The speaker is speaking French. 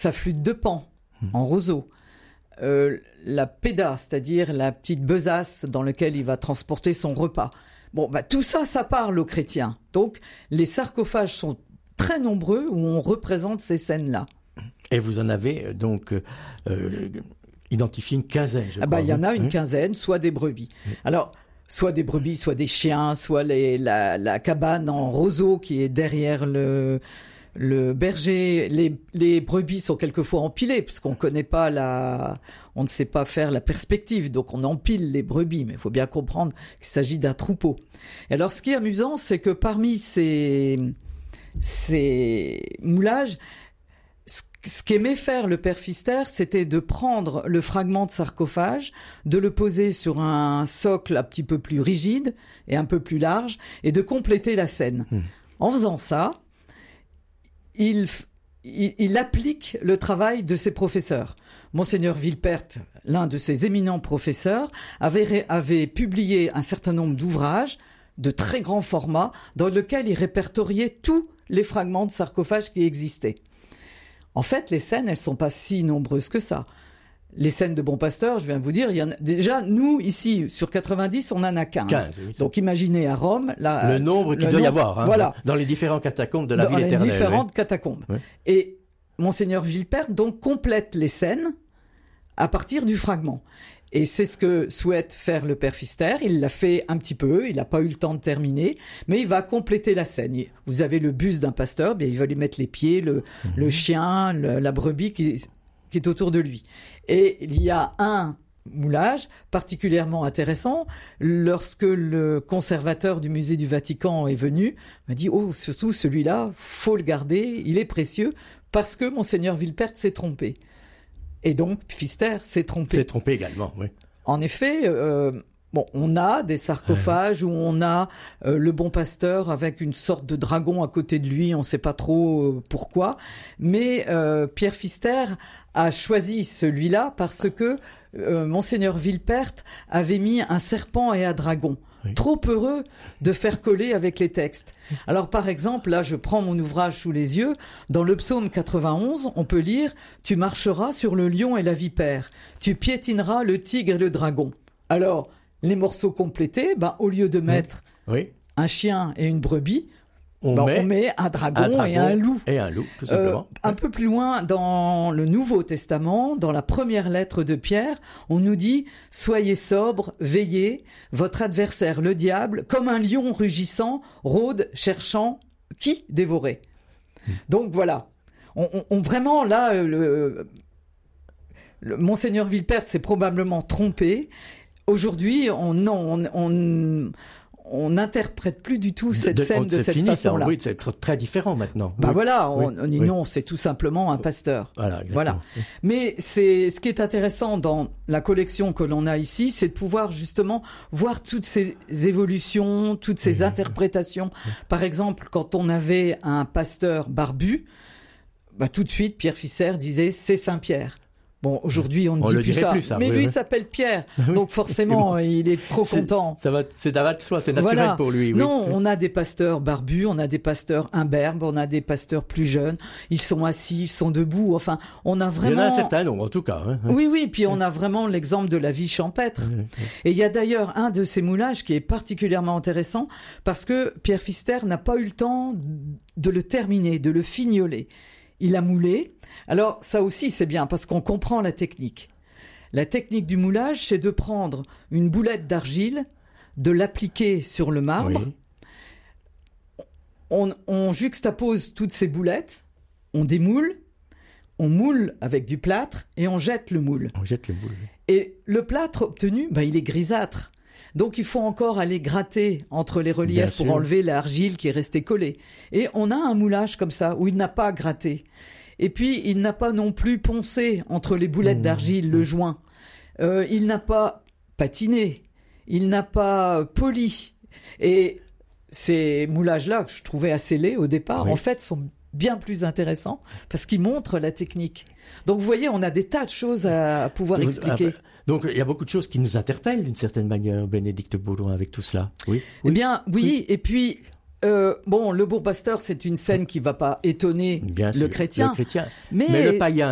sa flûte de Pan en roseau, la péda, c'est-à-dire la petite besace dans laquelle il va transporter son repas. Bon, tout ça, ça parle aux chrétiens. Donc, les sarcophages sont très nombreux où on représente ces scènes-là. Et vous en avez donc identifié une quinzaine, je crois. Il y en a une quinzaine, soit des brebis. Oui. Alors, soit des brebis, soit des chiens, soit la cabane en roseau qui est derrière le berger. Les brebis sont quelquefois empilées parce qu'on connaît pas on ne sait pas faire la perspective, donc on empile les brebis, mais il faut bien comprendre qu'il s'agit d'un troupeau. Et alors, ce qui est amusant, c'est que parmi ces moulages, ce qu'aimait faire le père Pfister, c'était de prendre le fragment de sarcophage, de le poser sur un socle un petit peu plus rigide et un peu plus large, et de compléter la scène. En faisant ça, il applique le travail de ses professeurs. Monseigneur Villepert, l'un de ses éminents professeurs, avait publié un certain nombre d'ouvrages de très grand format dans lequel il répertoriait tous les fragments de sarcophage qui existaient. En fait, les scènes, elles sont pas si nombreuses que ça. Les scènes de Bon Pasteur, je viens de vous dire, il y en a déjà, nous, ici, sur 90, on en a 15. Oui. Donc, imaginez à Rome, le nombre qu'il doit y avoir, voilà. Dans les différents catacombes de la ville éternelle. Dans les différentes catacombes. Oui. Et Monseigneur Villepert, donc, complète les scènes à partir du fragment. Et c'est ce que souhaite faire le père Pfister. Il l'a fait un petit peu, il n'a pas eu le temps de terminer, mais il va compléter la scène. Vous avez le buste d'un pasteur, bien il va lui mettre les pieds, le chien, la brebis qui est autour de lui. Et il y a un moulage particulièrement intéressant. Lorsque le conservateur du musée du Vatican est venu, il m'a dit « surtout celui-là, faut le garder, il est précieux, parce que Monseigneur Villepert s'est trompé. » Et donc, Pfister s'est trompé. S'est trompé également, oui. En effet, on a des sarcophages où on a le Bon Pasteur avec une sorte de dragon à côté de lui, on ne sait pas trop pourquoi. Mais Pierre Pfister a choisi celui-là parce que Monseigneur Villepert avait mis un serpent et un dragon. Oui. Trop heureux de faire coller avec les textes. Alors par exemple, là je prends mon ouvrage sous les yeux, dans le psaume 91, on peut lire « Tu marcheras sur le lion et la vipère, tu piétineras le tigre et le dragon ». Alors, les morceaux complétés, au lieu de mettre un chien et une brebis, on met un dragon et un loup. Et un loup, tout simplement. Un peu plus loin, dans le Nouveau Testament, dans la première lettre de Pierre, on nous dit « Soyez sobres, veillez, votre adversaire, le diable, comme un lion rugissant, rôde, cherchant qui dévorer. » Donc voilà, on vraiment là, le Monseigneur Villepert s'est probablement trompé. Aujourd'hui, on n'interprète plus du tout cette scène de cette façon-là. Oui, c'est très différent maintenant. On dit non, c'est tout simplement un pasteur. Voilà. Mais ce qui est intéressant dans la collection que l'on a ici, c'est de pouvoir justement voir toutes ces évolutions, toutes ces interprétations. Par exemple, quand on avait un pasteur barbu, tout de suite, Pierre Pfister disait c'est Saint-Pierre. Bon, aujourd'hui, on ne dit plus ça. Mais lui, il s'appelle Pierre. Donc, forcément, il est trop content. C'est d'avat de soi, c'est naturel pour lui. Oui. Non, on a des pasteurs barbus, on a des pasteurs imberbes, on a des pasteurs plus jeunes. Ils sont assis, ils sont debout. Enfin, on a vraiment... Il y en a un certain nombre, en tout cas. Oui. Puis, on a vraiment l'exemple de la vie champêtre. Et il y a d'ailleurs un de ces moulages qui est particulièrement intéressant parce que Pierre Pfister n'a pas eu le temps de le terminer, de le fignoler. Il a moulé. Alors, ça aussi, c'est bien parce qu'on comprend la technique. La technique du moulage, c'est de prendre une boulette d'argile, de l'appliquer sur le marbre. Oui. On juxtapose toutes ces boulettes, on démoule, on moule avec du plâtre et on jette le moule. Oui. Et le plâtre obtenu, il est grisâtre. Donc, il faut encore aller gratter entre les reliefs pour enlever l'argile qui est restée collée. Et on a un moulage comme ça, où il n'a pas gratté. Et puis, il n'a pas non plus poncé entre les boulettes d'argile le joint. Il n'a pas patiné. Il n'a pas poli. Et ces moulages-là, que je trouvais assez laids au départ, en fait, sont bien plus intéressants parce qu'ils montrent la technique. Donc, vous voyez, on a des tas de choses à pouvoir expliquer. Donc, il y a beaucoup de choses qui nous interpellent d'une certaine manière, Bénédicte Baudouin, avec tout cela. Oui. Eh bien, oui. Et puis, le Bon Pasteur, c'est une scène qui ne va pas étonner le chrétien. Mais le païen.